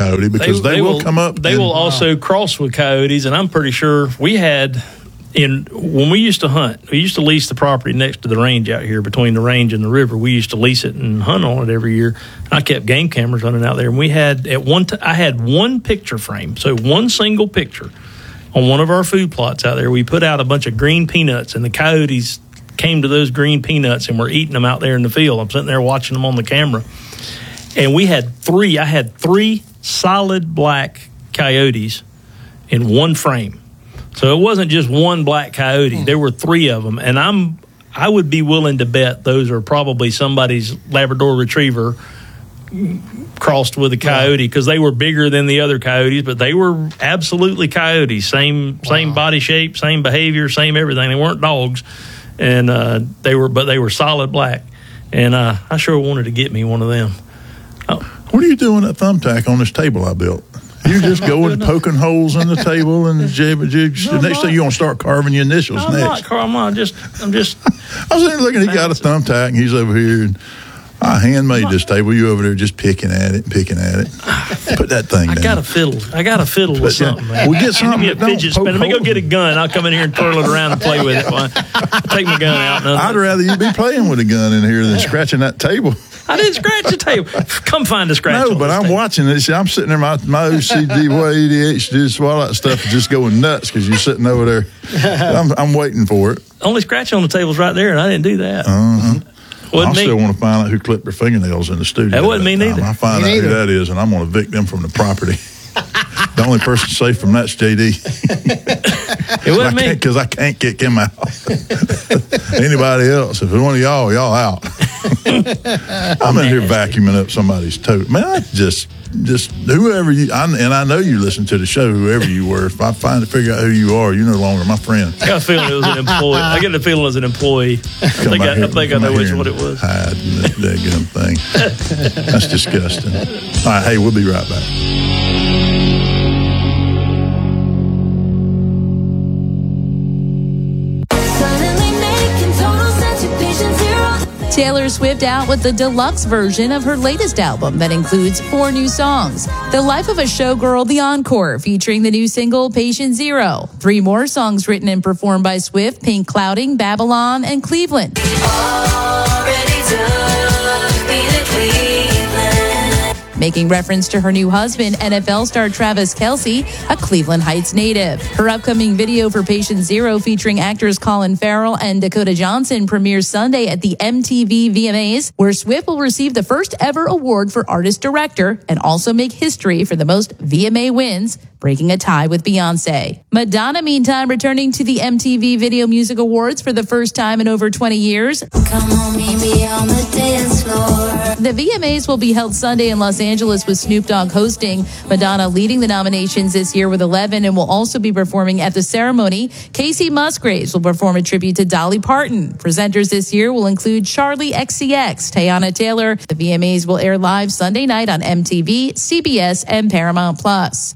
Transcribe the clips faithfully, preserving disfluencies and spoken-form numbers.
coyote because they, they, they will, will come up. They and, will also wow. cross with coyotes, and I'm pretty sure we had in when we used to hunt. We used to lease the property next to the range out here between the range and the river. We used to lease it and hunt on it every year. I kept game cameras running out there, and we had at one t- I had one picture frame, so one single picture on one of our food plots out there. We put out a bunch of green peanuts, and the coyotes came to those green peanuts and were eating them out there in the field. I'm sitting there watching them on the camera. And we had three, I had three solid black coyotes in one frame. So it wasn't just one black coyote. Mm. There were three of them. And I'm, I would be willing to bet those are probably somebody's Labrador Retriever crossed with a coyote because they were bigger than the other coyotes, but they were absolutely coyotes. Same, wow. same body shape, same behavior, same everything. They weren't dogs. And uh, they were, but they were solid black. And uh, I sure wanted to get me one of them. Oh. What are you doing at thumbtack on this table I built? You just going poking holes in the table and jib jigs. No, the next thing you're gonna start carving your initials no, I'm next. Not, Carl, I'm not. Just I'm just. I was there looking. He got a thumbtack and he's over here. And I handmade this table. You over there just picking at it, picking at it. Put that thing I down. I got a fiddle. I got a fiddle with something. Man. We get something. Give me a fidget spinner. Let me go get a gun. I'll come in here and twirl it around and play with it. I'll take my gun out. I'd rather you be playing with a gun in here than scratching that table. I didn't scratch the table. Come find a scratch. No, but I'm table. watching this. I'm sitting there, my, my O C D, A D H D, all that stuff is just going nuts because you're sitting over there. I'm, I'm waiting for it. Only scratch on the table's right there, and I didn't do that. Uh-huh. I still me. want to find out who clipped their fingernails in the studio. That wasn't me time. neither. I find me out neither. who that is, and I'm going to evict them from the property. The only person safe from that's J D. It wasn't me. Because I can't kick him out. Anybody else? If it's one of y'all, y'all out. I'm in here vacuuming up somebody's tote. Man, I just, just whoever you, I, and I know you listen to the show, whoever you were. If I find to figure out who you are, you're no longer my friend. I got a feeling it was an employee. I get the feeling it was an employee. I think I, here, I, think I know which one it was. Hide in that daggum thing. That's disgusting. All right, hey, we'll be right back. Taylor Swift out with the deluxe version of her latest album that includes four new songs. The Life of a Showgirl, The Encore, featuring the new single Patient Zero. Three more songs written and performed by Swift, Pink Clouding, Babylon, and Cleveland. Already took me to Cleveland. Making reference to her new husband, N F L star Travis Kelce, a Cleveland Heights native. Her upcoming video for Patient Zero featuring actors Colin Farrell and Dakota Johnson premieres Sunday at the M T V V M As, where Swift will receive the first ever award for Artist Director and also make history for the most V M A wins, breaking a tie with Beyonce. Madonna, meantime, returning to the M T V Video Music Awards for the first time in over twenty years. Come on, meet me on the dance floor. The V M As will be held Sunday in Los Angeles with Snoop Dogg hosting. Madonna leading the nominations this year with eleven and will also be performing at the ceremony. Casey Musgraves will perform a tribute to Dolly Parton. Presenters this year will include Charlie X C X, Teyana Taylor. The V M As will air live Sunday night on M T V, C B S, and Paramount Plus.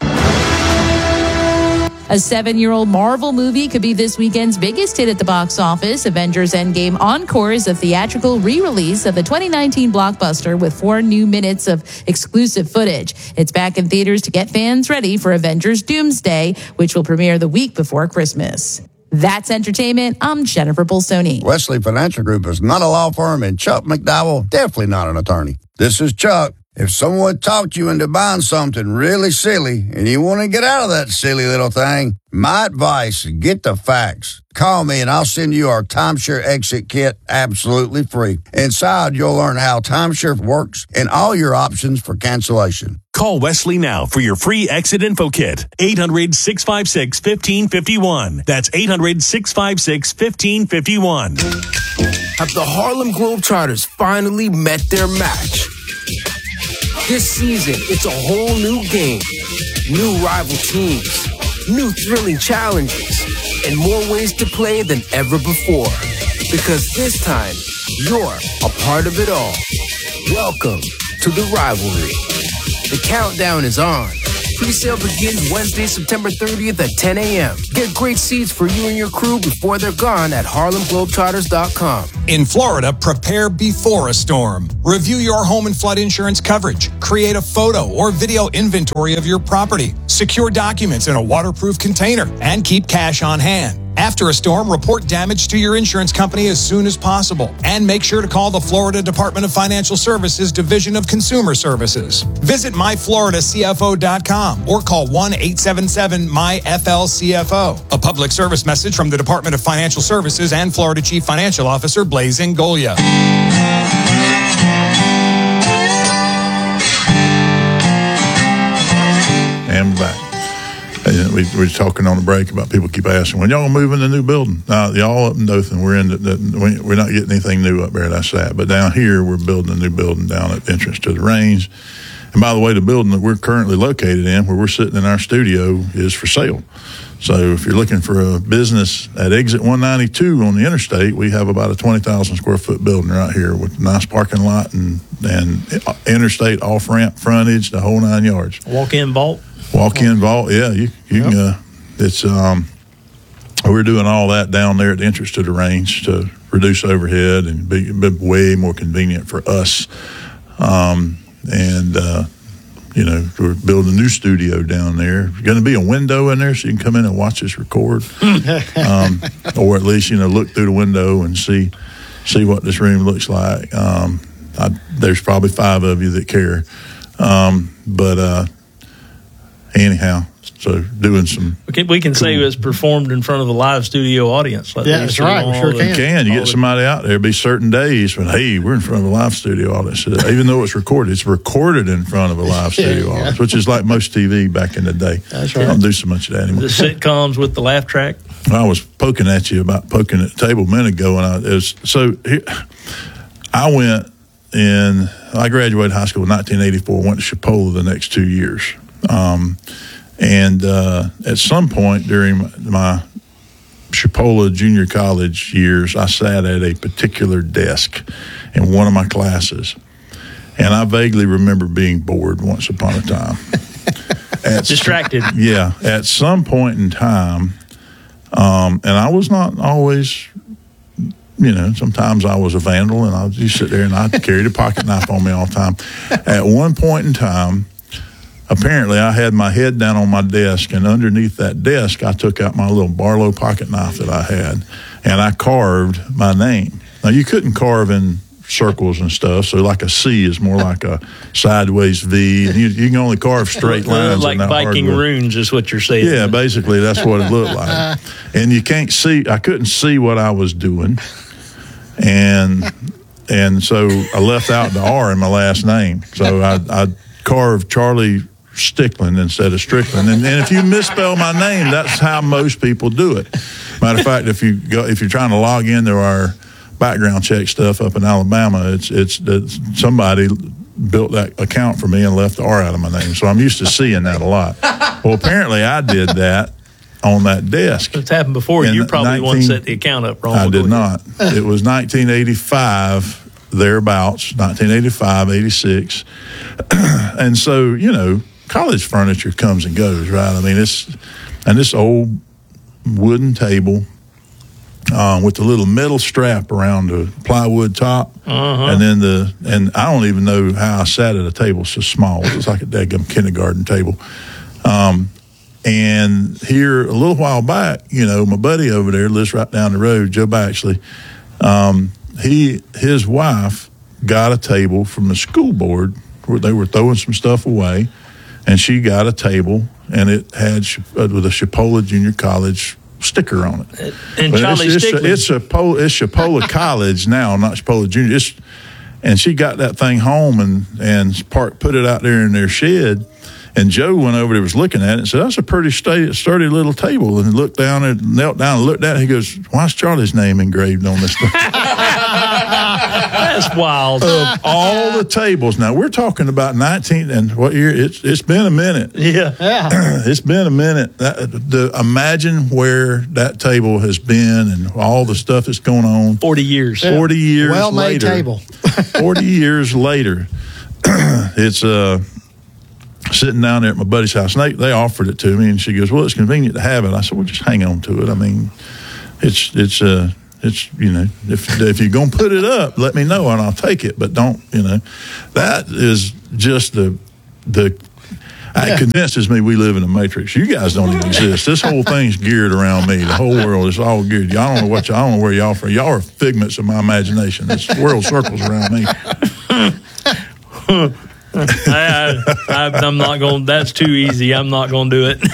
A seven-year-old Marvel movie could be this weekend's biggest hit at the box office. Avengers Endgame Encore is a theatrical re-release of the twenty nineteen blockbuster with four new minutes of exclusive footage. It's back in theaters to get fans ready for Avengers Doomsday, which will premiere the week before Christmas. That's entertainment. I'm Jennifer Bolsoni. Wesley Financial Group is not a law firm, and Chuck McDowell, definitely not an attorney. This is Chuck. If someone talked you into buying something really silly and you want to get out of that silly little thing, my advice, get the facts. Call me and I'll send you our timeshare exit kit absolutely free. Inside, you'll learn how timeshare works and all your options for cancellation. Call Wesley now for your free exit info kit. eight hundred, six five six, one five five one. That's eight hundred, six five six, one five five one. Have the Harlem Globetrotters finally met their match? This season, it's a whole new game, new rival teams, new thrilling challenges, and more ways to play than ever before. Because this time, you're a part of it all. Welcome to the rivalry. The countdown is on. Pre-sale begins Wednesday, September thirtieth at ten a.m. Get great seats for you and your crew before they're gone at harlem globetrotters dot com. In Florida, prepare before a storm. Review your home and flood insurance coverage. Create a photo or video inventory of your property. Secure documents in a waterproof container and keep cash on hand. After a storm, report damage to your insurance company as soon as possible. And make sure to call the Florida Department of Financial Services Division of Consumer Services. Visit my florida c f o dot com or call one eight seven seven M Y F L C F O. A public service message from the Department of Financial Services and Florida Chief Financial Officer Blaise Ngolia. And back. And we, we were talking on the break about people keep asking, when y'all gonna move in the new building? Uh, y'all up in Dothan, we're in the, the, we, we're not getting anything new up there, that's that. But down here, we're building a new building down at the entrance to the range. And by the way, the building that we're currently located in, where we're sitting in our studio, is for sale. So if you're looking for a business at exit one ninety-two on the interstate, we have about a twenty thousand square foot building right here with a nice parking lot and, and interstate off-ramp frontage, the whole nine yards. Walk-in vault? Walk-in vault, yeah. You, you yep. can, uh, it's, um, we're doing all that down there at the entrance to the range to reduce overhead and be, be way more convenient for us. Um, and, uh, you know, we're building a new studio down there. There's going to be a window in there so you can come in and watch us record. um, or at least, you know, look through the window and see see what this room looks like. Um, I, there's probably five of you that care. Um, but uh, anyhow, so doing some. We can, we can cool. say it's performed in front of a live studio audience. Like yeah, that's right. We sure the, can. You can. You get somebody out there. There'll be certain days when, hey, we're in front of a live studio audience. Even though it's recorded, it's recorded in front of a live studio yeah, audience, which is like most T V back in the day. That's right. I don't do so much of that anymore. The sitcoms with the laugh track. I was poking at you about poking at the table a minute ago, and I it was so. Here, I went in. I graduated high school in nineteen eighty-four. Went to Chipola the next two years. Um, And uh, at some point during my, my Chipola junior college years, I sat at a particular desk in one of my classes. And I vaguely remember being bored once upon a time. at Distracted. Some, yeah. At some point in time, um, and I was not always, you know, sometimes I was a vandal, and I would just sit there and I carried a pocket knife on me all the time. At one point in time, apparently, I had my head down on my desk, and underneath that desk, I took out my little Barlow pocket knife that I had, and I carved my name. Now, you couldn't carve in circles and stuff, so like a C is more like a sideways V, and you, you can only carve straight lines. Like Viking hardware. Runes is what you're saying. Yeah, basically, that's what it looked like. And you can't see, I couldn't see what I was doing, and and so I left out the R in my last name. So I, I carved Charlie Stickland instead of Strickland, and, and if you misspell my name, that's how most people do it. Matter of fact, if you go, if you're trying to log into our background check stuff up in Alabama, it's it's, it's somebody built that account for me and left the R out of my name, so I'm used to seeing that a lot. Well, apparently, I did that on that desk. It's happened before. You probably one set the account up wrong. I did not. It was nineteen eighty-five, thereabouts, nineteen eighty-five, eighty-six, and so you know. College furniture comes and goes, right? I mean, it's and this old wooden table um, with the little metal strap around the plywood top, uh-huh. and then the and I don't even know how I sat at a table so small. It was like a daggum kindergarten table. Um, and here a little while back, you know, my buddy over there lives right down the road, Joe Baxley. Um, he his wife got a table from the school board where they were throwing some stuff away. And she got a table, and it had uh, with a Chipola Junior College sticker on it. And but Charlie it's, Stickland. It's, it's, Chipola, it's Chipola College now, not Chipola Junior. It's, and she got that thing home and and part, put it out there in their shed. And Joe went over there, was looking at it, and said, "That's a pretty sturdy, sturdy little table." And he looked down and knelt down and looked at it. He goes, "Why's Charlie's name engraved on this thing?" That's wild. Of all the tables, now we're talking about nineteen and what year? It's it's been a minute. Yeah, yeah. It's been a minute. That, the, imagine where that table has been and all the stuff that's going on. Forty years. Yeah. Forty years. Well made later, table. Forty years later, it's uh. sitting down there at my buddy's house, and they, they offered it to me, and she goes, "Well, it's convenient to have it." I said, "Well, just hang on to it. I mean, it's it's uh It's, you know, if if you're going to put it up, let me know and I'll take it. But don't, you know, that is just the, the, it convinces me we live in a matrix. You guys don't even exist. This whole thing's geared around me. The whole world is all geared. Y'all don't know what y'all, I don't know where y'all from. Y'all are figments of my imagination. This world circles around me. I, I, I'm not going. That's too easy. I'm not going to do it.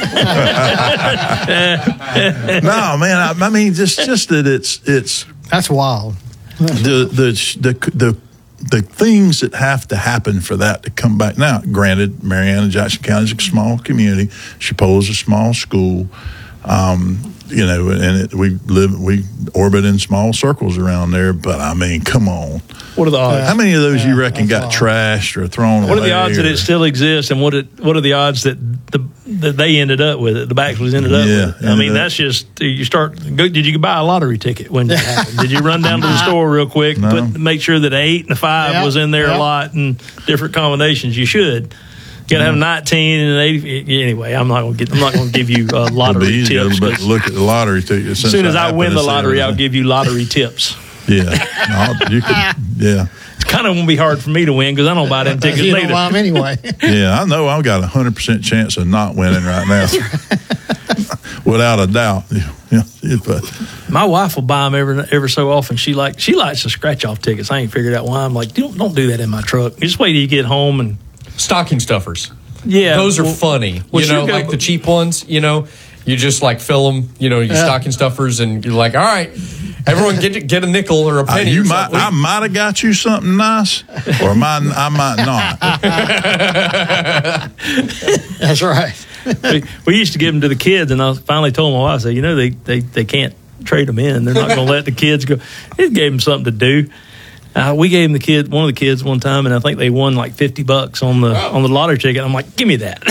No, man. I, I mean, just just that it's it's that's wild. the the the the the things that have to happen for that to come back. Now, granted, Marianna, Jackson County is a small community. Chipola is a small school. Um, you know, and it, we live, we orbit in small circles around there. But I mean, come on. What are the odds? How many of those Yeah, you reckon got wild. trashed or thrown away? What are the odds or, that it still exists, and what it, what are the odds that the that they ended up with it? The Baxley's ended up Yeah, with it. I mean, ended up. that's just you start. Go, did you buy a lottery ticket when that happened? Did you run down to the store real quick, No. put, make sure that an eight and a five Yeah, was in there yeah. a lot and different combinations? You should. You got to have nineteen and an eighty. Anyway, I'm not going to get. I'm not going to give you uh, It'll lottery be easy tips. to 'cause look at the lottery ticket. As soon as I win the lottery, I'll you. give you lottery tips. Yeah, no, you could. Yeah, It's kind of going to be hard for me to win because I don't buy them tickets You don't neither. buy 'em anyway. yeah. I know I've got a hundred percent chance of not winning right now, without a doubt. Yeah, yeah, but My wife will buy them every ever so often. She like she likes to scratch off tickets. I ain't figured out why. I'm like, don't don't do that in my truck. Just wait till you get home and Stocking stuffers. yeah, Those are well, funny. well, You sure know, go- like the cheap ones, you know, you just like fill them, you know, your Yeah. stocking stuffers, and you're like, all right, everyone get get a nickel or a I, penny. you or might, something. I might have got you something nice, or might, I might not. That's right. we, we used to give them to the kids, and I finally told my wife, I said, you know, they they, they can't trade them in. They're not going to let the kids go. It gave them something to do. Uh, we gave them the kid one of the kids one time, and I think they won like fifty bucks on the on the lottery ticket. I'm like, give me that.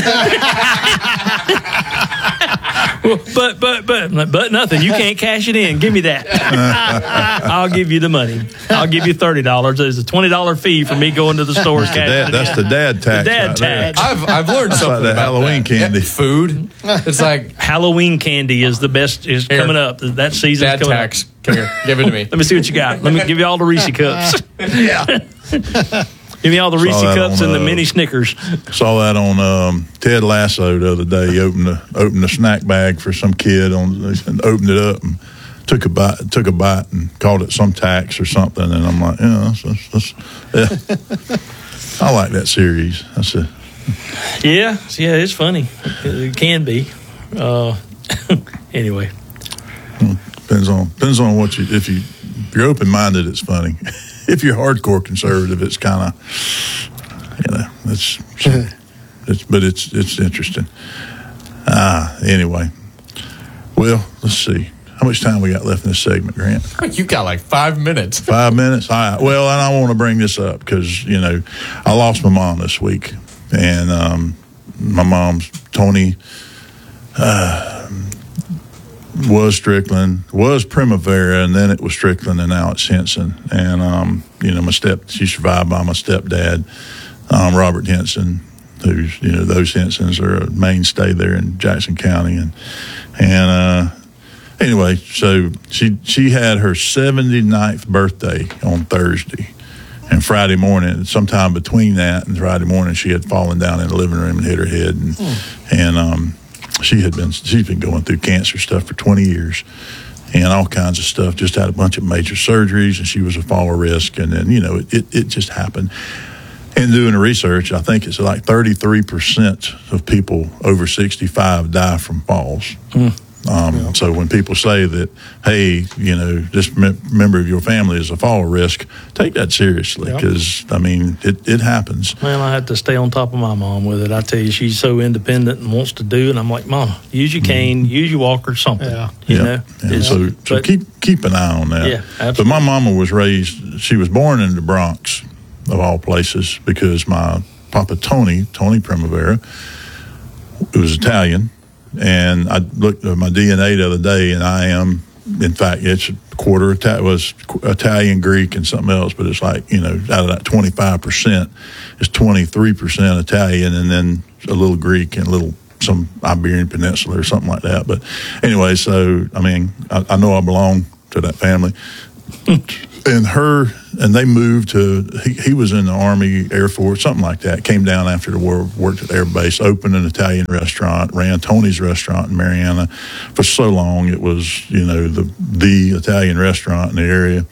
Well, but but but but nothing. You can't cash it in. Give me that. I'll give you the money. I'll give you thirty dollars. There's a twenty dollar fee for me going to the store. The dad, that's the dad tax. The dad right there. tax. I've I've learned That's like something that about Halloween that. candy. Yeah, food. It's like Halloween candy is the best. Is Here. coming up. That season's dad coming tax. up. Come here, give it to me. Let me see what you got. Let me give you all the Reese cups. Yeah. Give me all the Saw Reese that cups on, and the uh, mini Snickers. Saw that on um, Ted Lasso the other day. He opened a opened a snack bag for some kid on, and opened it up and took a bite. Took a bite and called it some tax or something. And I'm like, yeah, that's, that's, that's, yeah. I like that series. That's a Yeah, yeah, it's funny. It can be. Uh, anyway, depends on depends on what you if you if you're open minded, it's funny. If you're hardcore conservative, it's kind of you know it's, it's but it's it's interesting. Ah, anyway, well, let's see. How much time we got left in this segment, Grant? You got like five minutes. Five minutes. All right. Well, and I want to bring this up because you know I lost my mom this week, and um, my mom's Tony uh, was Strickland, was Primavera, and then it was Strickland, and now it's Henson. And um, you know, my step she survived by my stepdad, um, Robert Henson, who's you know those Hensons are a mainstay there in Jackson County, and and. uh Anyway, so she she had her seventy-ninth birthday on Thursday, and Friday morning, sometime between that and Friday morning, she had fallen down in the living room and hit her head, and mm. and um, she had been she's been going through cancer stuff for twenty years, and all kinds of stuff. Just had a bunch of major surgeries, and she was a fall risk, and then you know it it, it just happened. And doing the research, I think it's like thirty-three percent of people over sixty-five die from falls. Mm. Um, yeah. So when people say that, hey, you know, this mem- member of your family is a fall risk, take that seriously because, yeah. I mean, it, it happens. Man, I have to stay on top of my mom with it. I tell you, she's so independent and wants to do, and I'm like, Mama, use your cane, mm-hmm. use your walker, something. Yeah. You yeah. know? Yeah. So, so but, keep keep an eye on that. Yeah, absolutely. But my mama was raised, she was born in the Bronx, of all places, because my Papa Tony, Tony Primavera, was Italian. And I looked at my D N A the other day, and I am, in fact, it's a quarter Ita- was Italian, Greek, and something else. But it's like, you know, out of that twenty-five percent, it's twenty-three percent Italian, and then a little Greek and a little some Iberian Peninsula or something like that. But anyway, so I mean, I, I know I belong to that family. And her, and they moved to, he, he was in the Army, Air Force, something like that. Came down after the war, worked at Air Base, opened an Italian restaurant, ran Tony's Restaurant in Mariana for so long. It was, you know, the the Italian restaurant in the area.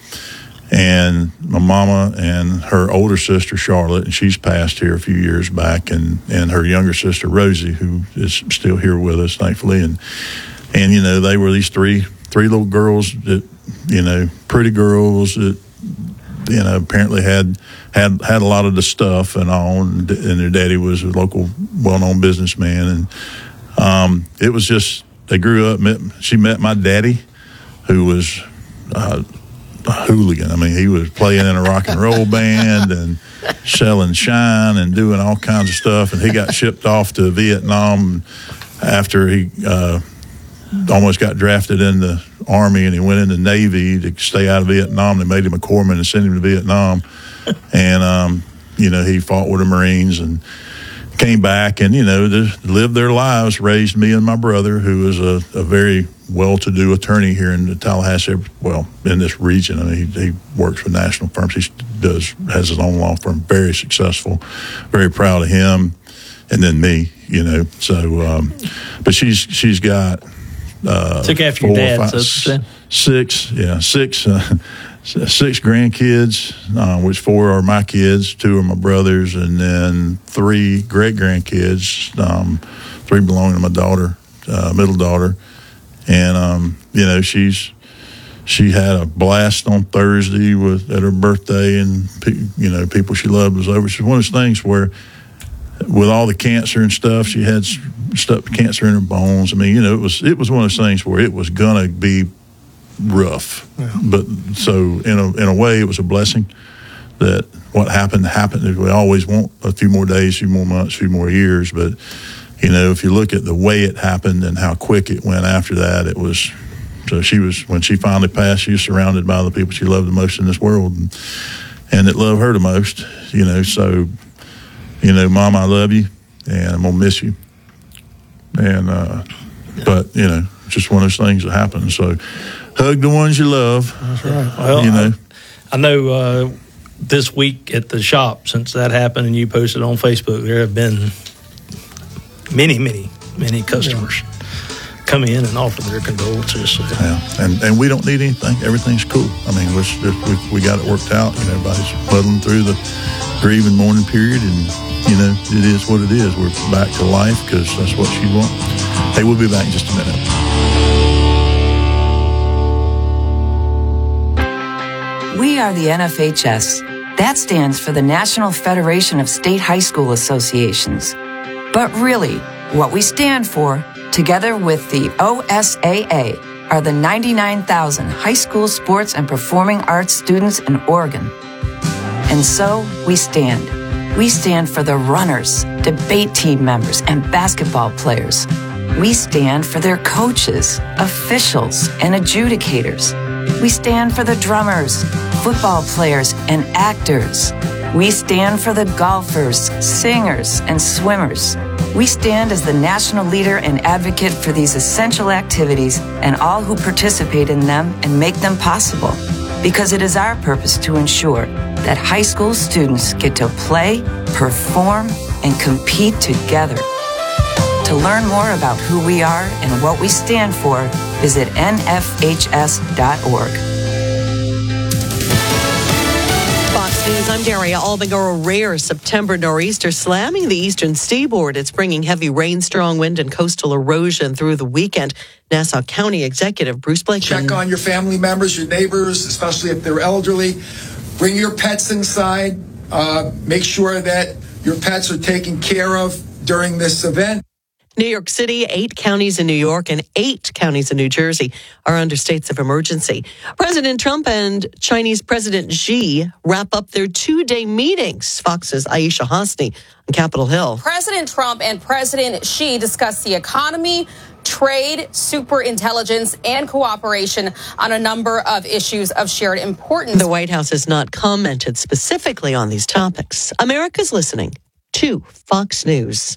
And my mama and her older sister, Charlotte, and she's passed here a few years back, and, and her younger sister, Rosie, who is still here with us, thankfully. And, and you know, they were these three three little girls that, you know, pretty girls that, you know, apparently had had had a lot of the stuff and all, and, and their daddy was a local well-known businessman, and um, it was just, they grew up, met, she met my daddy, who was uh, a hooligan. I mean, he was playing in a rock and roll band and selling shine and doing all kinds of stuff, and he got shipped off to Vietnam after he uh, almost got drafted in the Army, and he went in the Navy to stay out of Vietnam. They made him a corpsman and sent him to Vietnam. And, um, you know, he fought with the Marines and came back and, you know, just lived their lives, raised me and my brother, who was a, a very well-to-do attorney here in the Tallahassee, well, in this region. I mean, he, he works for national firms. He does, has his own law firm, very successful, very proud of him. And then me, you know, so, um, but she's, she's got, Uh, Took after your dad, so to say. Six, yeah, six, uh, six grandkids, uh, which four are my kids, two are my brothers, and then three great grandkids. Um, three belong to my daughter, uh, middle daughter, and um, you know, she's she had a blast on Thursday with at her birthday, and you know, people she loved was over. She's one of those things where, with all the cancer and stuff, she had stuff, cancer in her bones. I mean, you know, it was it was one of those things where it was gonna be rough. Yeah. But so in a in a way, it was a blessing that what happened happened. We always want a few more days, a few more months, a few more years. But you know, if you look at the way it happened and how quick it went after that, it was. So she was when she finally passed, she was surrounded by the people she loved the most in this world, and, and that love her the most. You know, so. You know, Mom, I love you, and I'm gonna miss you. And uh, but you know, just one of those things that happen. So, hug the ones you love. That's right. Well, you know, I, I know uh, this week at the shop, since that happened, and you posted on Facebook, there have been many, many, many customers yeah. come in and offer their condolences. So. Yeah, and and we don't need anything. Everything's cool. I mean, we're, we we got it worked out. You know, everybody's muddling through the grieving mourning period, and you know, it is what it is. We're back to life because that's what she wants. Hey, we'll be back in just a minute. We are the N F H S. That stands for the National Federation of State High School Associations. But really, what we stand for, together with the O S A A, are the ninety-nine thousand high school sports and performing arts students in Oregon. And so we stand. We stand for the runners, debate team members, and basketball players. We stand for their coaches, officials, and adjudicators. We stand for the drummers, football players, and actors. We stand for the golfers, singers, and swimmers. We stand as the national leader and advocate for these essential activities and all who participate in them and make them possible. Because it is our purpose to ensure that high school students get to play, perform, and compete together. To learn more about who we are and what we stand for, visit N F H S dot org. Fox News, I'm Daria Albinger. A rare September nor'easter slamming the eastern seaboard. It's bringing heavy rain, strong wind, and coastal erosion through the weekend. Nassau County Executive Bruce Blakeman. Check on your family members, your neighbors, especially if they're elderly. Bring your pets inside. Uh, make sure that your pets are taken care of during this event. New York City, eight counties in New York, and eight counties in New Jersey are under states of emergency. President Trump and Chinese President Xi wrap up their two-day meetings. Fox's Aisha Hosni on Capitol Hill. President Trump and President Xi discussed the economy, trade, superintelligence, and cooperation on a number of issues of shared importance. The White House has not commented specifically on these topics. America's listening to Fox News.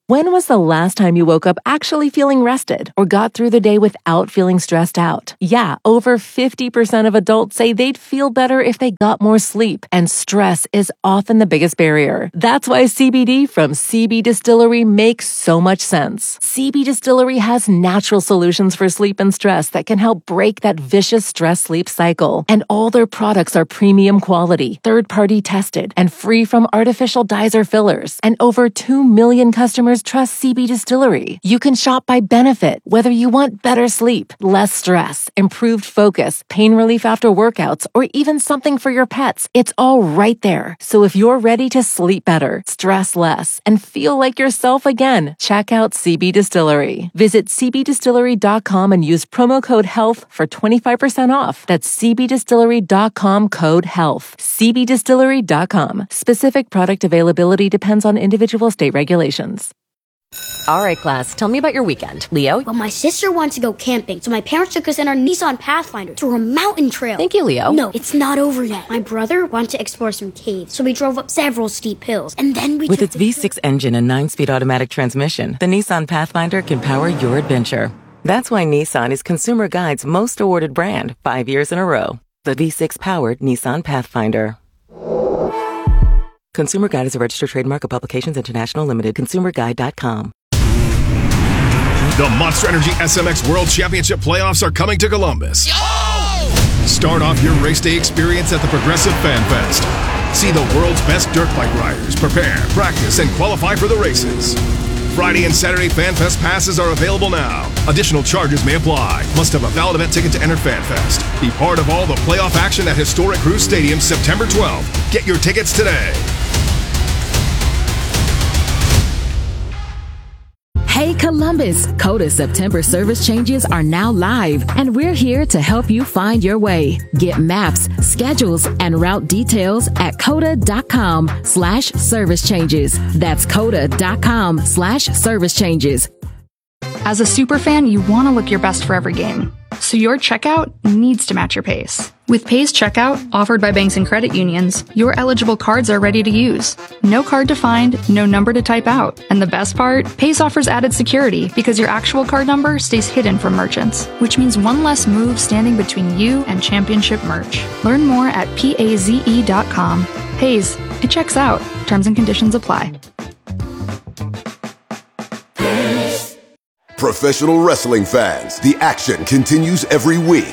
When was the last time you woke up actually feeling rested or got through the day without feeling stressed out? Yeah, over fifty percent of adults say they'd feel better if they got more sleep, and stress is often the biggest barrier. That's why C B D from C B Distillery makes so much sense. C B Distillery has natural solutions for sleep and stress that can help break that vicious stress-sleep cycle. And all their products are premium quality, third-party tested, and free from artificial dyes or fillers. And over two million customers trust C B Distillery. You can shop by benefit, whether you want better sleep, less stress, improved focus, pain relief after workouts, or even something for your pets. It's all right there. So if you're ready to sleep better, stress less, and feel like yourself again, check out C B Distillery. Visit c b distillery dot com and use promo code HEALTH for twenty-five percent off. That's c b distillery dot com code HEALTH. c b distillery dot com. Specific product availability depends on individual state regulations. All right, class, tell me about your weekend. Leo? Well, my sister wants to go camping, so my parents took us in our Nissan Pathfinder through a mountain trail. Thank you, Leo. No, it's not over yet. My brother wanted to explore some caves, so we drove up several steep hills, and then we With took its the V six engine and nine-speed automatic transmission, the Nissan Pathfinder can power your adventure. That's why Nissan is Consumer Guide's most awarded brand, five years in a row. The V six-powered Nissan Pathfinder. Consumer Guide is a registered trademark of Publications International Limited. consumer guide dot com. The Monster Energy S M X World Championship playoffs are coming to Columbus. Oh! Start off your race day experience at the Progressive Fan Fest. See the world's best dirt bike riders prepare, practice, and qualify for the races. Friday and Saturday Fan Fest passes are available now. Additional charges may apply. Must have a valid event ticket to enter Fan Fest. Be part of all the playoff action at historic Cruz Stadium September twelfth. Get your tickets today. Hey Columbus, CODA September service changes are now live, and we're here to help you find your way. Get maps, schedules, and route details at coda.com slash service changes. That's coda.com slash service changes. As a superfan, you want to look your best for every game. So your checkout needs to match your pace. With Pace Checkout, offered by banks and credit unions, your eligible cards are ready to use. No card to find, no number to type out. And the best part? Pace offers added security because your actual card number stays hidden from merchants, which means one less move standing between you and championship merch. Learn more at paze dot com. Pace, it checks out. Terms and conditions apply. Professional wrestling fans, the action continues every week.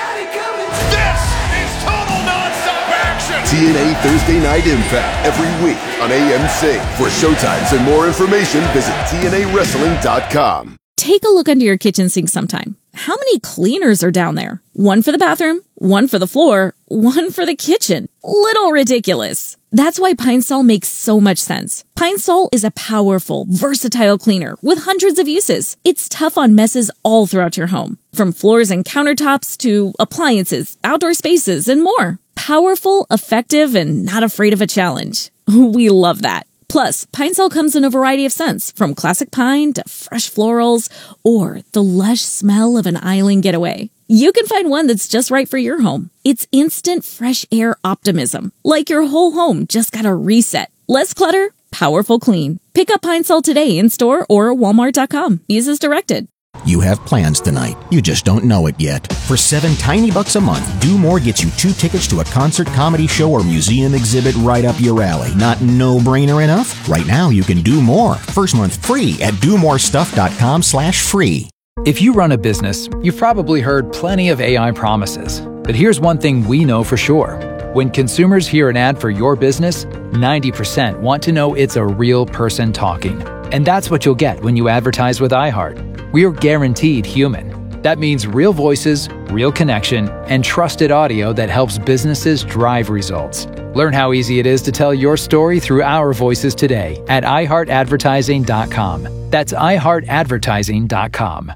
T N A Thursday Night Impact every week on A M C. For showtimes and more information, visit T N A wrestling dot com. Take a look under your kitchen sink sometime. How many cleaners are down there? One for the bathroom, one for the floor, one for the kitchen. Little ridiculous. That's why Pine Sol makes so much sense. Pine Sol is a powerful, versatile cleaner with hundreds of uses. It's tough on messes all throughout your home, from floors and countertops to appliances, outdoor spaces, and more. Powerful, effective, and not afraid of a challenge. We love that. Plus, Pine Sol comes in a variety of scents, from classic pine to fresh florals, or the lush smell of an island getaway. You can find one that's just right for your home. It's instant fresh air optimism, like your whole home just got a reset. Less clutter, powerful clean. Pick up Pine Sol today in store or walmart dot com. Use as directed. You have plans tonight. You just don't know it yet. For seven tiny bucks a month, Do More gets you two tickets to a concert, comedy show, or museum exhibit right up your alley. Not no-brainer enough? Right now, you can do more. First month free at do more stuff dot com slash free. If you run a business, you've probably heard plenty of A I promises. But here's one thing we know for sure. When consumers hear an ad for your business, ninety percent want to know it's a real person talking. And that's what you'll get when you advertise with iHeart. We're guaranteed human. That means real voices, real connection, and trusted audio that helps businesses drive results. Learn how easy it is to tell your story through our voices today at i heart advertising dot com. That's i heart advertising dot com.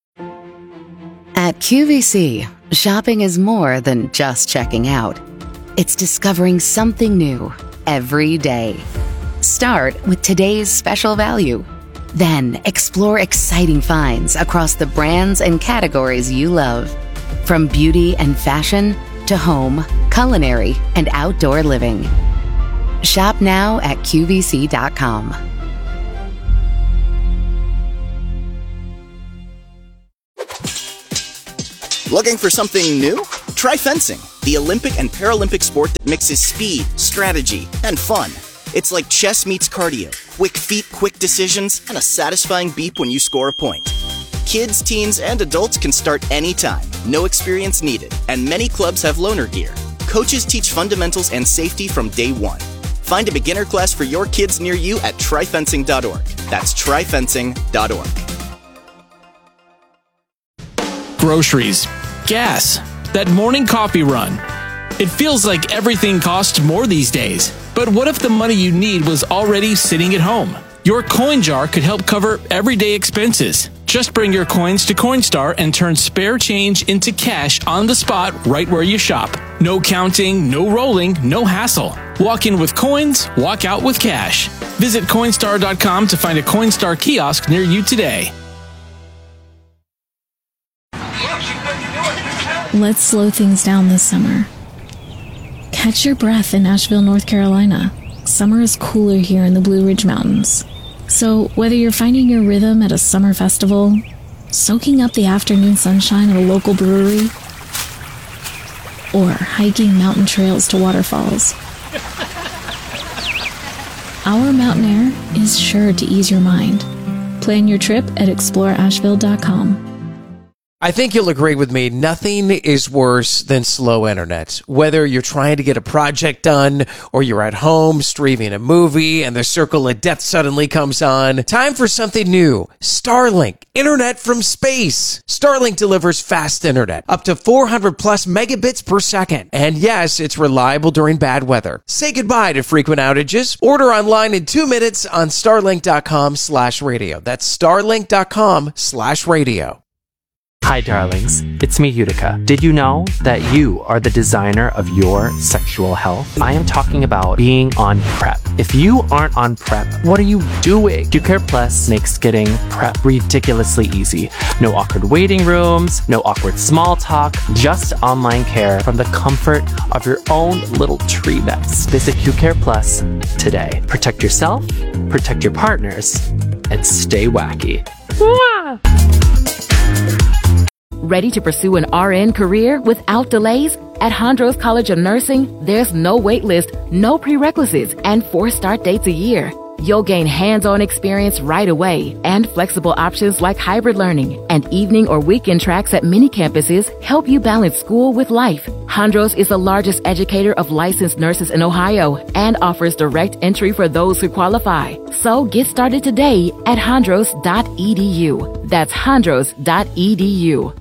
At Q V C, shopping is more than just checking out. It's discovering something new every day. Start with today's special value. Then explore exciting finds across the brands and categories you love. From beauty and fashion to home, culinary, and outdoor living. Shop now at Q V C dot com. Looking for something new? Try fencing, the Olympic and Paralympic sport that mixes speed, strategy, and fun. It's like chess meets cardio, quick feet, quick decisions, and a satisfying beep when you score a point. Kids, teens, and adults can start anytime, no experience needed, and many clubs have loaner gear. Coaches teach fundamentals and safety from day one. Find a beginner class for your kids near you at try fencing dot org. That's try fencing dot org. Groceries, gas, that morning coffee run. It feels like everything costs more these days. But what if the money you need was already sitting at home? Your coin jar could help cover everyday expenses. Just bring your coins to Coinstar and turn spare change into cash on the spot right where you shop. No counting, no rolling, no hassle. Walk in with coins, walk out with cash. Visit Coinstar dot com to find a Coinstar kiosk near you today. Let's slow things down this summer. Catch your breath in Asheville, North Carolina. Summer is cooler here in the Blue Ridge Mountains. So whether you're finding your rhythm at a summer festival, soaking up the afternoon sunshine at a local brewery, or hiking mountain trails to waterfalls, our mountain air is sure to ease your mind. Plan your trip at explore asheville dot com. I think you'll agree with me, nothing is worse than slow internet. Whether you're trying to get a project done or you're at home streaming a movie and the circle of death suddenly comes on, time for something new. Starlink, internet from space. Starlink delivers fast internet, up to four hundred plus megabits per second. And yes, it's reliable during bad weather. Say goodbye to frequent outages. Order online in two minutes on starlink dot com slash radio. That's starlink dot com slash radio. Hi, darlings. It's me, Utica. Did you know that you are the designer of your sexual health? I am talking about being on PrEP. If you aren't on PrEP, what are you doing? QCare Plus makes getting PrEP ridiculously easy. No awkward waiting rooms, no awkward small talk, just online care from the comfort of your own little tree nest. Visit QCare Plus today. Protect yourself, protect your partners, and stay wacky. Mwah! Ready to pursue an R N career without delays? At Hondros College of Nursing, there's no wait list, no prerequisites, and four start dates a year. You'll gain hands-on experience right away, and flexible options like hybrid learning and evening or weekend tracks at many campuses help you balance school with life. Hondros is the largest educator of licensed nurses in Ohio and offers direct entry for those who qualify. So get started today at hondros dot e d u. That's hondros dot e d u.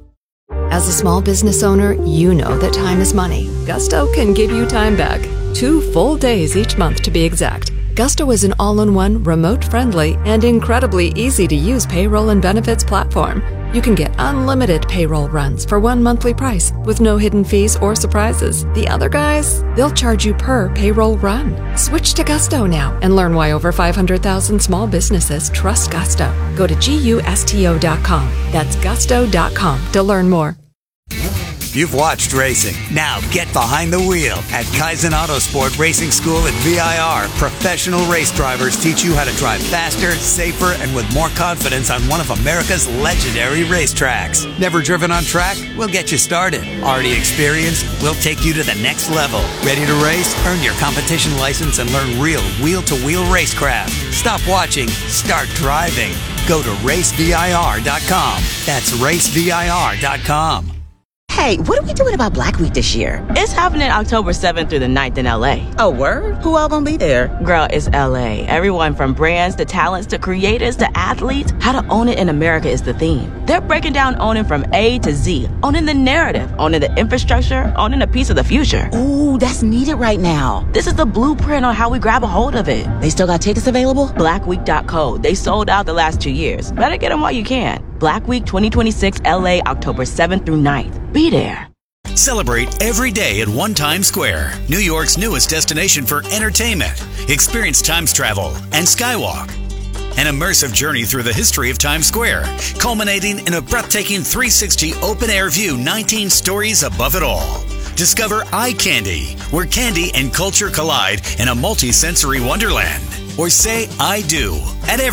As a small business owner, you know that time is money. Gusto can give you time back. Two full days each month to be exact. Gusto is an all-in-one, remote-friendly, and incredibly easy-to-use payroll and benefits platform. You can get unlimited payroll runs for one monthly price with no hidden fees or surprises. The other guys, they'll charge you per payroll run. Switch to Gusto now and learn why over five hundred thousand small businesses trust Gusto. Go to gusto dot com. That's gusto dot com to learn more. You've watched racing. Now get behind the wheel at Kaizen Autosport Racing School at V I R. Professional race drivers teach you how to drive faster, safer, and with more confidence on one of America's legendary racetracks. Never driven on track? We'll get you started. Already experienced? We'll take you to the next level. Ready to race? Earn your competition license and learn real wheel-to-wheel racecraft. Stop watching. Start driving. Go to race V I R dot com. That's race V I R dot com. Hey, what are we doing about Black Week this year? It's happening October seventh through the ninth in L A. Oh, word? Who all gonna be there? Girl, it's L A. Everyone from brands to talents to creators to athletes. How to own it in America is the theme. They're breaking down owning from A to Z. Owning the narrative, owning the infrastructure, owning a piece of the future. Ooh, that's needed right now. This is the blueprint on how we grab a hold of it. They still got tickets available? black week dot co. They sold out the last two years. Better get them while you can. Black Week twenty twenty-six L A, October seventh through ninth. Be there. Celebrate every day at One Times Square, New York's newest destination for entertainment. Experience Times Travel and Skywalk. An immersive journey through the history of Times Square, culminating in a breathtaking three sixty open-air view nineteen stories above it all. Discover Eye Candy, where candy and culture collide in a multi-sensory wonderland. Or say I do at Ever,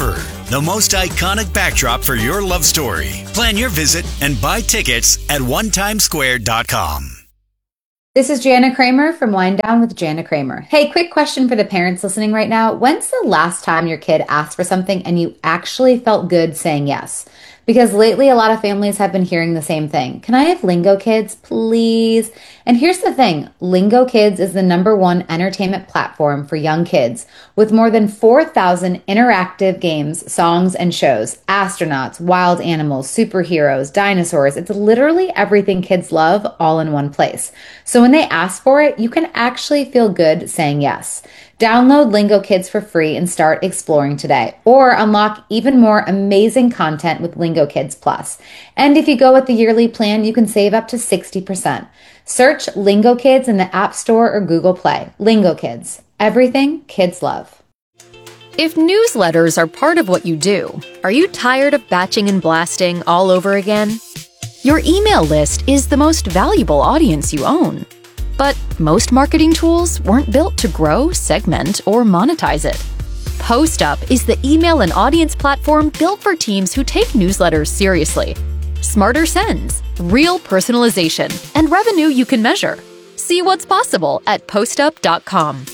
the most iconic backdrop for your love story. Plan your visit and buy tickets at one time square dot com. This is Jana Kramer from Wind Down with Jana Kramer. Hey, quick question for the parents listening right now. When's the last time your kid asked for something and you actually felt good saying yes? Because lately a lot of families have been hearing the same thing. Can I have Lingo Kids, please? And here's the thing. Lingo Kids is the number one entertainment platform for young kids with more than four thousand interactive games, songs, and shows. Astronauts, wild animals, superheroes, dinosaurs. It's literally everything kids love all in one place. So when they ask for it, you can actually feel good saying yes. Download Lingo Kids for free and start exploring today, or unlock even more amazing content with Lingo Kids Plus. And if you go with the yearly plan, you can save up to sixty percent. Search Lingo Kids in the App Store or Google Play. Lingo Kids, everything kids love. If newsletters are part of what you do, are you tired of batching and blasting all over again? Your email list is the most valuable audience you own. But most marketing tools weren't built to grow, segment, or monetize it. PostUp is the email and audience platform built for teams who take newsletters seriously. Smarter sends, real personalization, and revenue you can measure. See what's possible at postup dot com.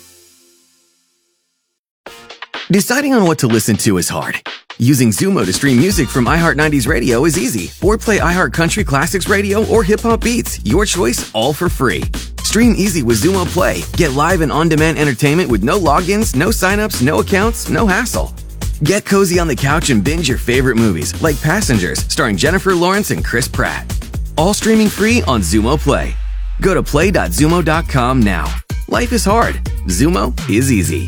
Deciding on what to listen to is hard. Using Zumo to stream music from iHeart nineties Radio is easy. Or play iHeart Country Classics Radio or Hip Hop Beats. Your choice, all for free. Stream easy with Zumo Play. Get live and on-demand entertainment with no logins, no signups, no accounts, no hassle. Get cozy on the couch and binge your favorite movies, like Passengers, starring Jennifer Lawrence and Chris Pratt. All streaming free on Zumo Play. Go to play dot zumo dot com now. Life is hard. Zumo is easy.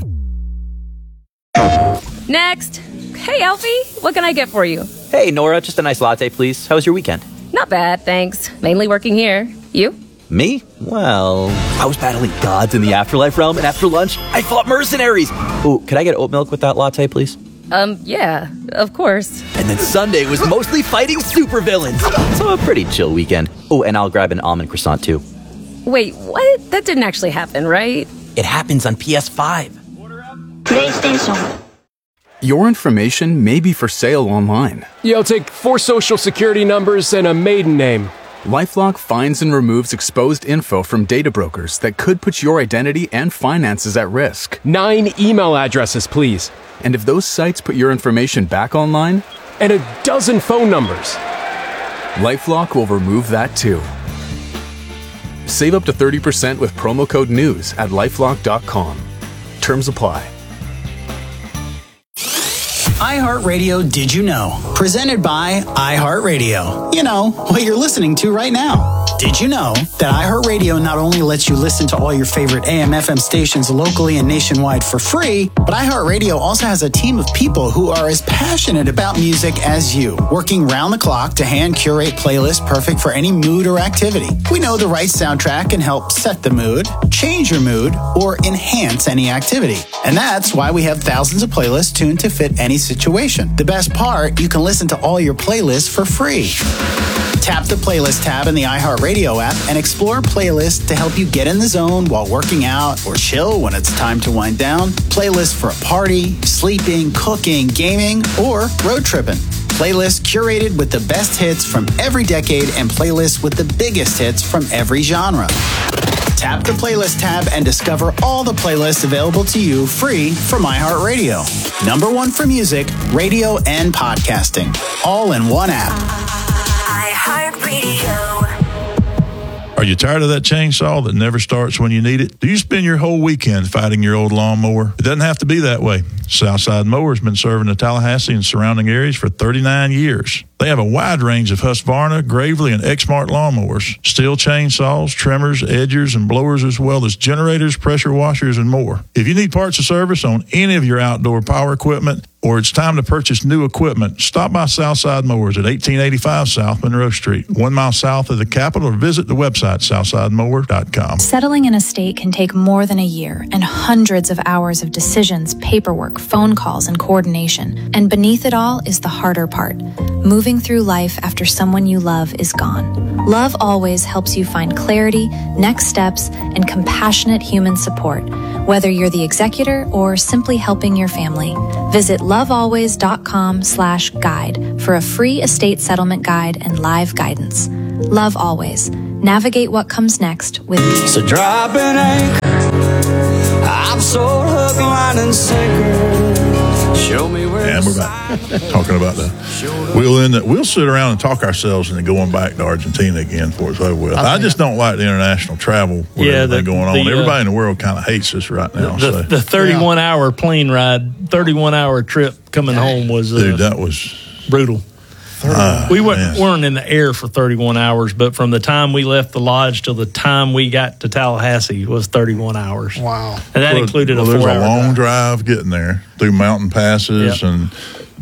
Next. Hey, Alfie, what can I get for you? Hey, Nora, just a nice latte, please. How was your weekend? Not bad, thanks. Mainly working here. You? Me? Well, I was battling gods in the afterlife realm, and after lunch, I fought mercenaries. Ooh, could I get oat milk with that latte, please? Um, yeah, of course. And then Sunday was mostly fighting supervillains. So a pretty chill weekend. Oh, and I'll grab an almond croissant, too. Wait, what? That didn't actually happen, right? It happens on P S five. PlayStation. Your information may be for sale online. Yo, take four social security numbers and a maiden name. LifeLock finds and removes exposed info from data brokers that could put your identity and finances at risk. Nine email addresses, please. And if those sites put your information back online? And a dozen phone numbers. LifeLock will remove that too. Save up to thirty percent with promo code NEWS at lifelock dot com. Terms apply. iHeartRadio Did You Know? Presented by iHeartRadio. You know, what you're listening to right now. Did you know that iHeartRadio not only lets you listen to all your favorite A M F M stations locally and nationwide for free, but iHeartRadio also has a team of people who are as passionate about music as you, working round the clock to hand curate playlists perfect for any mood or activity. We know the right soundtrack can help set the mood, change your mood, or enhance any activity. And that's why we have thousands of playlists tuned to fit any situation. The best part, you can listen to all your playlists for free. Tap the Playlist tab in the iHeartRadio app and explore playlists to help you get in the zone while working out or chill when it's time to wind down. Playlists for a party, sleeping, cooking, gaming, or road tripping. Playlists curated with the best hits from every decade and playlists with the biggest hits from every genre. Tap the Playlist tab and discover all the playlists available to you free from iHeartRadio. Number one for music, radio, and podcasting. All in one app. iHeartRadio. Are you tired of that chainsaw that never starts when you need it? Do you spend your whole weekend fighting your old lawnmower? It doesn't have to be that way. Southside Mower has been serving the Tallahassee and surrounding areas for thirty-nine years. They have a wide range of Husqvarna, Gravely, and Exmark lawnmowers, steel chainsaws, trimmers, edgers, and blowers, as well as generators, pressure washers, and more. If you need parts or service on any of your outdoor power equipment, or it's time to purchase new equipment, stop by Southside Mowers at eighteen eighty-five South Monroe Street, one mile south of the Capitol, or visit the website southside mower dot com. Settling in a state can take more than a year and hundreds of hours of decisions, paperwork, phone calls, and coordination. And beneath it all is the harder part, moving through life after someone you love is gone. Love Always helps you find clarity, next steps, and compassionate human support whether you're the executor or simply helping your family. Visit lovealways.com slash guide for a free estate settlement guide and live guidance. Love Always. Navigate what comes next with care. So drop an anchor. I'm so hook, line, and sinker. Show me where. And we're back talking about the. We'll end it. We'll sit around and talk ourselves into going back to Argentina again for it's over with. I, I just don't like the international travel. With yeah, everything the, going on. The, Everybody uh, in the world kind of hates us right now. The, so. the thirty-one yeah. hour plane ride, thirty-one hour trip coming home was uh, dude. That was brutal. Uh, we weren't, weren't in the air for thirty-one hours, but from the time we left the lodge till the time we got to Tallahassee was thirty-one hours. Wow. And that well, included well, a four there's hour a long drive. drive getting there through mountain passes yep. and,